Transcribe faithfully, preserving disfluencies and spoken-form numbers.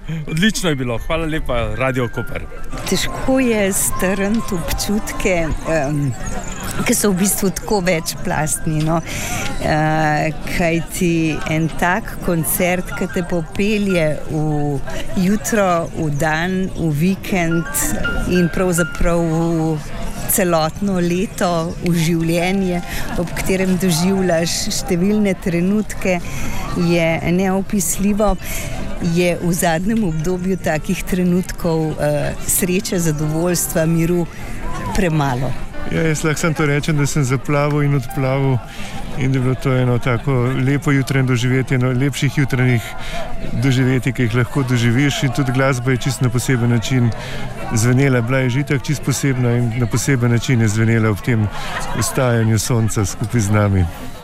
Odlično je bilo, hvala lepa, Radio Koper. Težko je strniti občutke, um, ki so v bistvu tako večplastni, no? uh, kajti en tak koncert, ki te popelje v jutro, v dan, v vikend in pravzaprav v celotno leto, v življenje, ob katerem doživljaš številne trenutke, je neopisljivo. Je v zadnjem obdobju takih trenutkov uh, sreče, zadovoljstva, miru premalo. Ja, jaz lahko samo to rečem, da sem zaplavil in odplavil in da je bilo to eno tako lepo jutranje doživetje, eno lepših jutranjih doživetij, ki jih lahko doživiš, in tudi glasba je čisto na poseben način zvenela, bila je že itak čisto posebna in na poseben način je zvenela ob tem vstajanju sonca skupaj z nami.